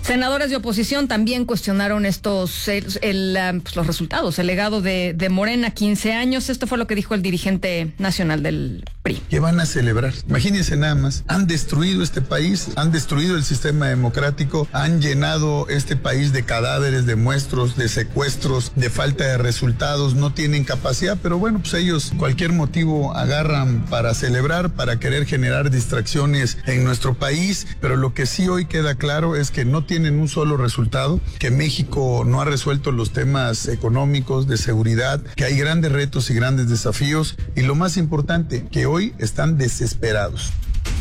Senadores de oposición también cuestionaron los resultados, el legado de Morena, 15 años. Esto fue lo que dijo el dirigente nacional del PRI. ¿Qué van a celebrar? Imagínense nada más. Han destruido este país, han destruido el sistema democrático, han llenado este país de cadáveres, de muestros, de secuestros, de falta de resultados, no tienen capacidad, pero bueno, pues ellos cualquier motivo agarran para celebrar, para querer generar distracciones en nuestro país, pero lo que sí hoy queda claro es que no tienen un solo resultado, que México no ha resuelto los temas económicos, de seguridad, que hay grandes retos y grandes desafíos, y lo más importante, que hoy están desesperados.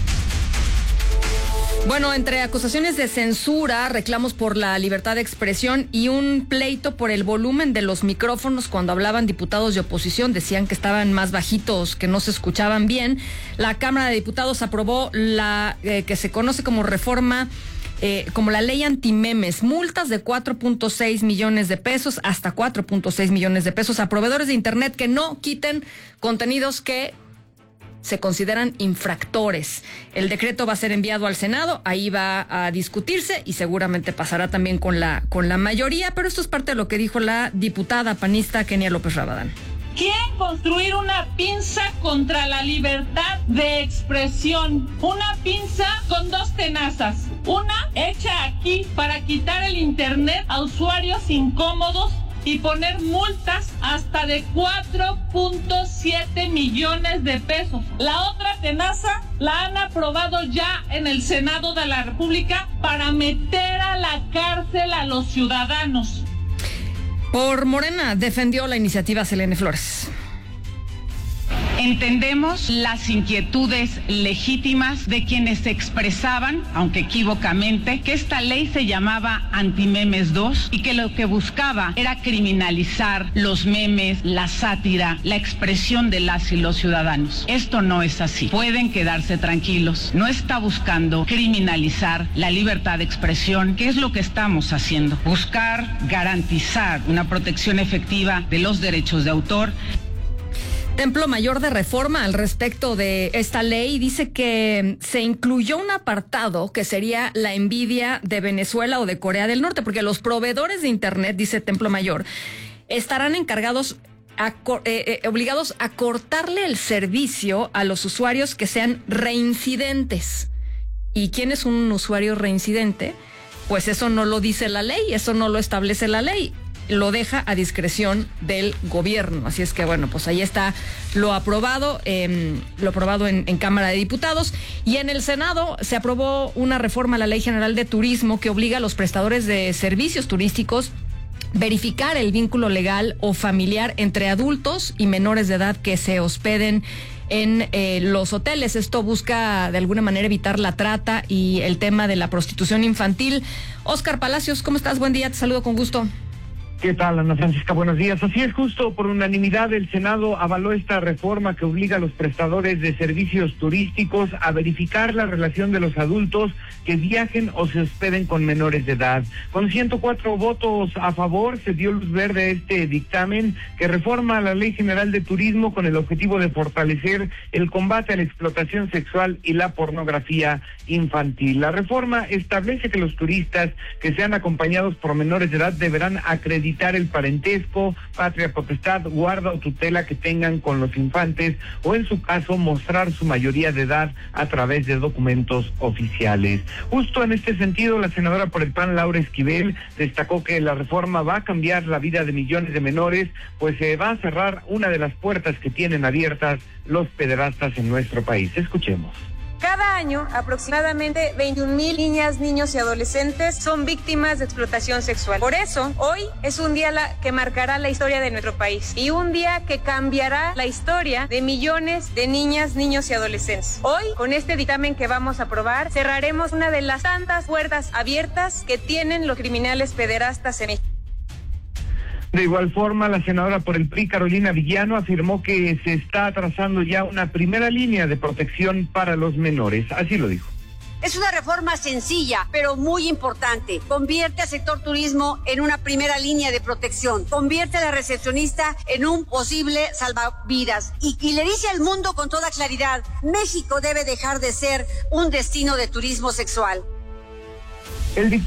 Bueno, entre acusaciones de censura, reclamos por la libertad de expresión y un pleito por el volumen de los micrófonos cuando hablaban diputados de oposición, decían que estaban más bajitos, que no se escuchaban bien, la Cámara de Diputados aprobó la que se conoce como reforma, como la ley antimemes, multas de 4.6 millones de pesos hasta 4.6 millones de pesos a proveedores de internet que no quiten contenidos que se consideran infractores. El decreto va a ser enviado al Senado, ahí va a discutirse y seguramente pasará también con la mayoría, pero esto es parte de lo que dijo la diputada panista Kenia López Rabadán. Quieren construir una pinza contra la libertad de expresión, una pinza con dos tenazas, una hecha aquí para quitar el internet a usuarios incómodos y poner multas hasta de 4.7 millones de pesos. La otra tenaza la han aprobado ya en el Senado de la República para meter a la cárcel a los ciudadanos. Por Morena defendió la iniciativa Selene Flores. Entendemos las inquietudes legítimas de quienes expresaban, aunque equívocamente, que esta ley se llamaba Antimemes 2 y que lo que buscaba era criminalizar los memes, la sátira, la expresión de las y los ciudadanos. Esto no es así. Pueden quedarse tranquilos. No está buscando criminalizar la libertad de expresión, que es lo que estamos haciendo. Buscar garantizar una protección efectiva de los derechos de autor. Templo Mayor de Reforma al respecto de esta ley dice que se incluyó un apartado que sería la envidia de Venezuela o de Corea del Norte, porque los proveedores de internet, dice Templo Mayor, estarán encargados obligados a cortarle el servicio a los usuarios que sean reincidentes. ¿Y quién es un usuario reincidente? Pues eso no lo dice la ley, eso no lo establece la ley. Lo deja a discreción del gobierno. Así es que, bueno, pues ahí está lo aprobado en Cámara de Diputados. Y en el Senado se aprobó una reforma a la Ley General de Turismo que obliga a los prestadores de servicios turísticos verificar el vínculo legal o familiar entre adultos y menores de edad que se hospeden en los hoteles. Esto busca de alguna manera evitar la trata y el tema de la prostitución infantil. Óscar Palacios, ¿cómo estás? Buen día, te saludo con gusto. ¿Qué tal, Ana Francisca? Buenos días. Así es, justo por unanimidad el Senado avaló esta reforma que obliga a los prestadores de servicios turísticos a verificar la relación de los adultos que viajen o se hospeden con menores de edad. Con 104 votos a favor se dio luz verde a este dictamen que reforma la Ley General de Turismo con el objetivo de fortalecer el combate a la explotación sexual y la pornografía infantil. La reforma establece que los turistas que sean acompañados por menores de edad deberán acreditar el parentesco, patria potestad, guarda o tutela que tengan con los infantes o en su caso mostrar su mayoría de edad a través de documentos oficiales. Justo en este sentido, la senadora por el PAN, Laura Esquivel, destacó que la reforma va a cambiar la vida de millones de menores, pues se va a cerrar una de las puertas que tienen abiertas los pederastas en nuestro país. Escuchemos. Cada año, aproximadamente 21,000 niñas, niños y adolescentes son víctimas de explotación sexual. Por eso, hoy es un día que marcará la historia de nuestro país y un día que cambiará la historia de millones de niñas, niños y adolescentes. Hoy, con este dictamen que vamos a aprobar, cerraremos una de las tantas puertas abiertas que tienen los criminales pederastas en México. De igual forma, la senadora por el PRI, Carolina Villano, afirmó que se está trazando ya una primera línea de protección para los menores. Así lo dijo. Es una reforma sencilla, pero muy importante. Convierte al sector turismo en una primera línea de protección. Convierte a la recepcionista en un posible salvavidas. Y le dice al mundo con toda claridad, México debe dejar de ser un destino de turismo sexual. El